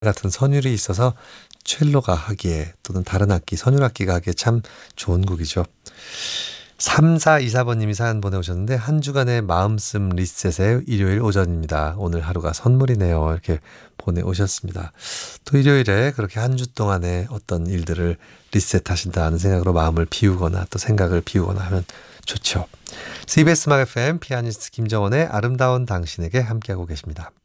같은 선율이 있어서 첼로가 하기에 또는 다른 악기, 선율악기가 하기에 참 좋은 곡이죠. 3424번님이 사연 보내오셨는데 한 주간의 마음씀 리셋의 일요일 오전입니다. 오늘 하루가 선물이네요. 이렇게 보내오셨습니다. 또 일요일에 그렇게 한 주 동안의 어떤 일들을 리셋하신다는 생각으로 마음을 비우거나 또 생각을 비우거나 하면 좋죠. CBS 음악 FM 피아니스트 김정원의 아름다운 당신에게 함께하고 계십니다.